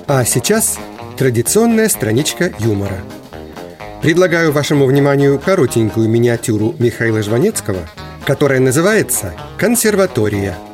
А сейчас традиционная страничка юмора. Предлагаю вашему вниманию коротенькую миниатюру Михаила Жванецкого, которая называется «Консерватория».